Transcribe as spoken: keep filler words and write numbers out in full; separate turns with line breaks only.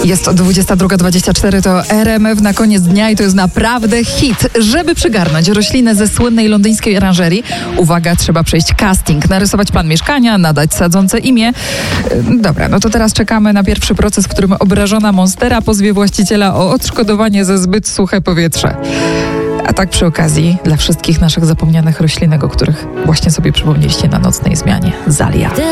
Jest dwudziesta druga dwadzieścia cztery, to R M F na koniec dnia i to jest naprawdę hit. Żeby przygarnąć roślinę ze słynnej londyńskiej oranżerii, uwaga, trzeba przejść casting, narysować plan mieszkania, nadać sadzące imię. Dobra, no to teraz czekamy na pierwszy proces, w którym obrażona monstera pozwie właściciela o odszkodowanie za zbyt suche powietrze. A tak przy okazji, dla wszystkich naszych zapomnianych roślinek, o których właśnie sobie przypomnieliście na nocnej zmianie, Zalia.